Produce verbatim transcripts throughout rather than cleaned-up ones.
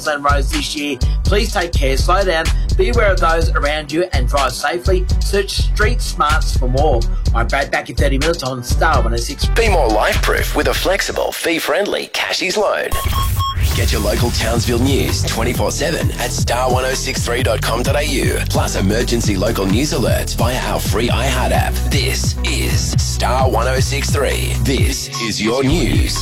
roads this year. Please take care, slow down, be aware of those around you and drive safely. Search Street Smarts for more. I'm Brad, back in thirty minutes on Star one oh six. Be more life-proof with a flexible, fee-friendly Cashies loan. Get your local Townsville news twenty-four seven at star one oh six three dot com dot a u. Plus emergency local news alerts via our free iHeart app. This is Star one oh six three. This is your news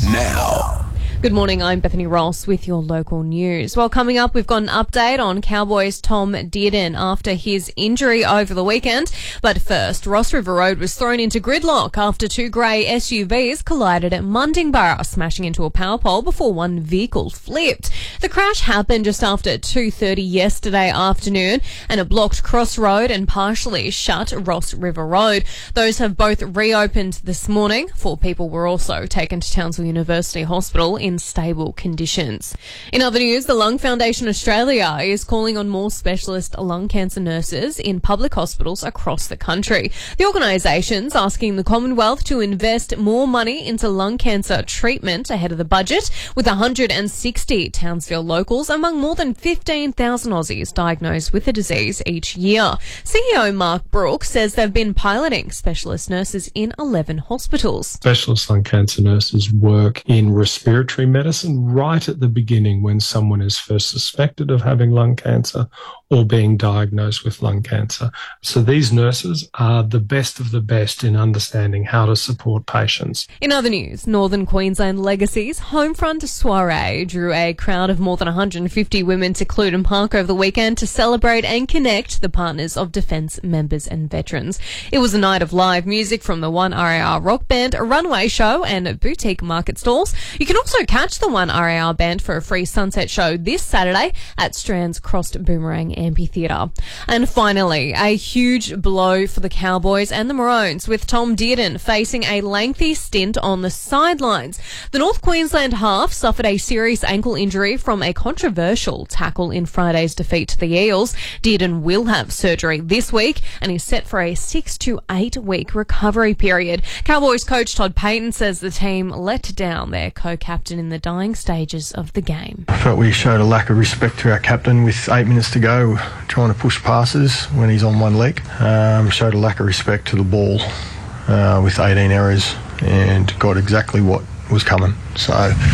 now. Good morning, I'm Bethany Ross with your local news. Well, coming up, we've got an update on Cowboys' Tom Dearden after his injury over the weekend. But first, Ross River Road was thrown into gridlock after two grey S U Vs collided at Mundingburra, smashing into a power pole before one vehicle flipped. The crash happened just after two thirty yesterday afternoon, and it blocked Cross Road and partially shut Ross River Road. Those have both reopened this morning. Four people were also taken to Townsville University Hospital in stable conditions. In other news, the Lung Foundation Australia is calling on more specialist lung cancer nurses in public hospitals across the country. The organisation's asking the Commonwealth to invest more money into lung cancer treatment ahead of the budget, with one hundred sixty Townsville locals among more than fifteen thousand Aussies diagnosed with the disease each year. C E O Mark Brooks says they've been piloting specialist nurses in eleven hospitals. Specialist lung cancer nurses work in respiratory medicine right at the beginning when someone is first suspected of having lung cancer or being diagnosed with lung cancer. So these nurses are the best of the best in understanding how to support patients. In other news, Northern Queensland Legacy's Homefront Soiree drew a crowd of more than one hundred fifty women to Cluden Park over the weekend to celebrate and connect the partners of Defence members and veterans. It was a night of live music from the one R A R rock band, a runway show and boutique market stalls. You can also catch the one R A R band for a free sunset show this Saturday at Strand's Crossed Boomerang Amphitheatre. And finally, a huge blow for the Cowboys and the Maroons, with Tom Dearden facing a lengthy stint on the sidelines. The North Queensland half suffered a serious ankle injury from a controversial tackle in Friday's defeat to the Eels. Dearden will have surgery this week and is set for a six to eight week recovery period. Cowboys coach Todd Payten says the team let down their co-captain in the dying stages of the game. I felt we showed a lack of respect to our captain with eight minutes to go, trying to push passes when he's on one leg. Um, showed a lack of respect to the ball uh, with eighteen errors and got exactly what was coming. So,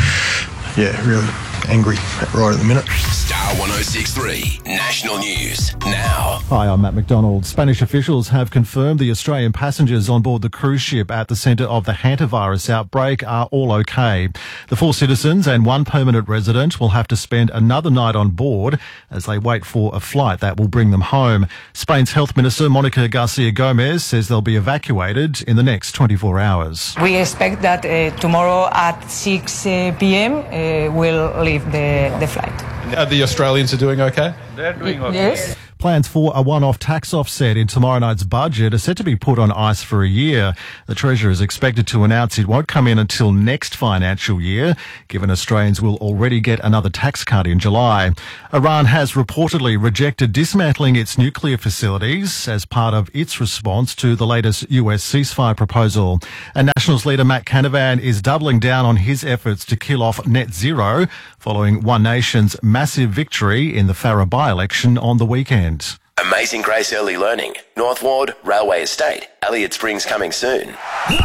yeah, really angry right at the minute. Star one oh six three National News now. Hi, I'm Matt McDonald. Spanish officials have confirmed the Australian passengers on board the cruise ship at the centre of the hantavirus outbreak are all okay. The four citizens and one permanent resident will have to spend another night on board as they wait for a flight that will bring them home. Spain's Health Minister Monica Garcia Gomez says they'll be evacuated in the next twenty-four hours. We expect that uh, tomorrow at six p.m. Uh, we'll leave the, the flight. Uh, the Australians are doing okay? They're doing okay. Yes. Plans for a one-off tax offset in tomorrow night's budget are set to be put on ice for a year. The Treasurer is expected to announce it won't come in until next financial year, given Australians will already get another tax cut in July. Iran has reportedly rejected dismantling its nuclear facilities as part of its response to the latest U S ceasefire proposal. And Nationals leader Matt Canavan is doubling down on his efforts to kill off net zero following One Nation's massive victory in the Farrer by-election on the weekend. Amazing Grace Early Learning, North Ward, Railway Estate, Elliott Springs coming soon.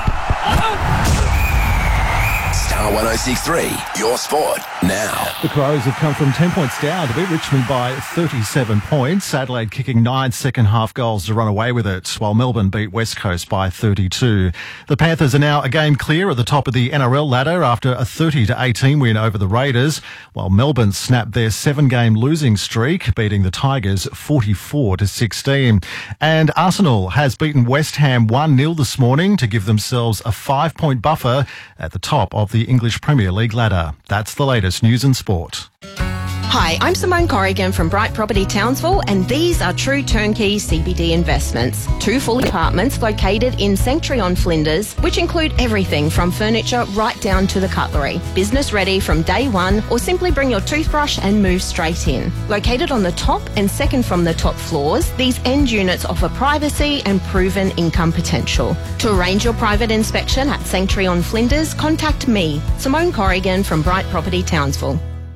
Star one oh six three, your sport now. The Crows have come from ten points down to beat Richmond by thirty-seven points. Adelaide kicking nine second-half goals to run away with it, while Melbourne beat West Coast by thirty-two. The Panthers are now a game clear at the top of the N R L ladder after a thirty to eighteen win over the Raiders, while Melbourne snapped their seven-game losing streak, beating the Tigers forty-four to sixteen. And Arsenal has beaten West Ham one nil this morning to give themselves a five-point buffer at the top of the English Premier League ladder. That's the latest news and sport. Hi, I'm Simone Corrigan from Bright Property Townsville, and these are true turnkey C B D investments. Two full apartments located in Sanctuary-on-Flinders, which include everything from furniture right down to the cutlery. Business ready from day one, or simply bring your toothbrush and move straight in. Located on the top and second from the top floors, these end units offer privacy and proven income potential. To arrange your private inspection at Sanctuary-on-Flinders, contact me, Simone Corrigan from Bright Property Townsville.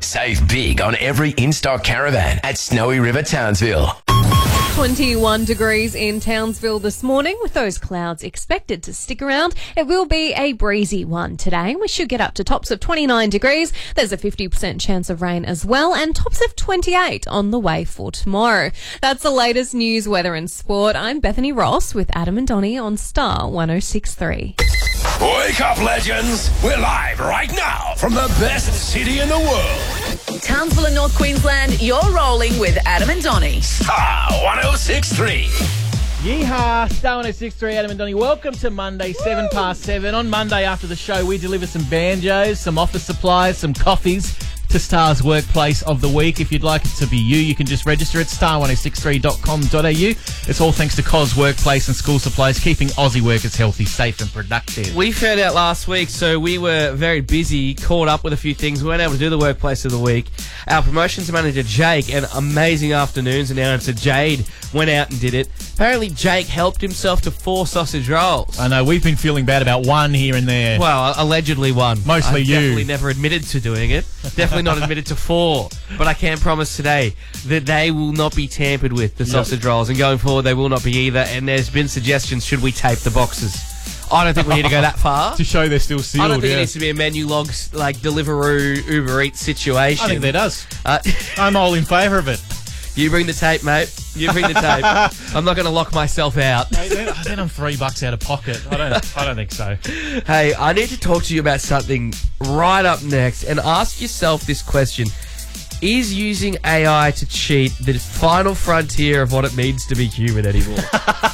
Save big on every in-stock caravan at Snowy River Townsville. twenty-one degrees in Townsville this morning with those clouds expected to stick around. It will be a breezy one today. We should get up to tops of twenty-nine degrees. There's a fifty percent chance of rain as well, and tops of twenty-eight on the way for tomorrow. That's the latest news, weather and sport. I'm Bethany Ross with Adam and Donnie on Star one oh six point three. Wake up, legends. We're live right now from the best city in the world. Townsville and North Queensland, you're rolling with Adam and Donnie. Star one oh six point three. Yeehaw, Star one oh six point three, Adam and Donnie. Welcome to Monday, seven past seven. On Monday after the show, we deliver some banjos, some office supplies, some coffees to Star's Workplace of the Week. If you'd like it to be you, you can just register at star one oh six three dot com dot a u. It's all thanks to Cos Workplace and School Supplies, keeping Aussie workers healthy, safe and productive. We found out last week, so we were very busy, caught up with a few things. We weren't able to do the Workplace of the Week. Our promotions manager, Jake, and amazing afternoons announcer, Jade, went out and did it. Apparently, Jake helped himself to four sausage rolls. I know, we've been feeling bad about one here and there. Well, allegedly one. Mostly I've you. definitely never admitted to doing it. Definitely not admitted to four. But I can promise today that they will not be tampered with, the sausage rolls. And going forward, they will not be either. And there's been suggestions, should we tape the boxes? I don't think we need to go that far. To show they're still sealed, I don't think yeah. it needs to be a menu logs, like, Deliveroo, Uber Eats situation. I think there does. Uh, I'm all in favour of it. You bring the tape, mate. You bring the tape. I'm not going to lock myself out. Hey, then, then I'm three bucks out of pocket. I don't. I don't think so. Hey, I need to talk to you about something right up next, and ask yourself this question: is using A I to cheat the final frontier of what it means to be human anymore?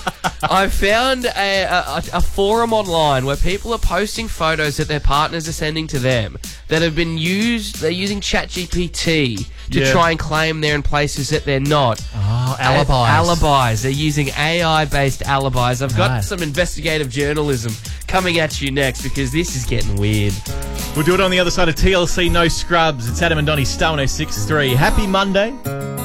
I found a, a, a forum online where people are posting photos that their partners are sending to them that have been used. They're using ChatGPT to Yeah. try and claim they're in places that they're not. Oh, Uh, alibis. alibis. They're using A I-based alibis. I've got Right. some investigative journalism coming at you next, because this is getting weird. We'll do it on the other side of T L C No Scrubs. It's Adam and Donnie, Star one oh six point three. Happy Monday.